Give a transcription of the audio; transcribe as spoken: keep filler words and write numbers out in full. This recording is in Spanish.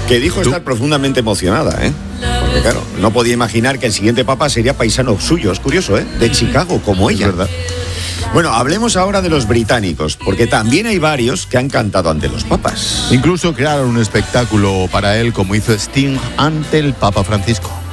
Que dijo ¿Tú? estar profundamente emocionada, ¿eh? Porque claro, no podía imaginar que el siguiente papa sería paisano suyo. Es curioso, ¿eh? De Chicago, como ella. Es verdad. Bueno, hablemos ahora de los británicos, porque también hay varios que han cantado ante los papas. Incluso crearon un espectáculo para él, como hizo Sting ante el Papa Francisco.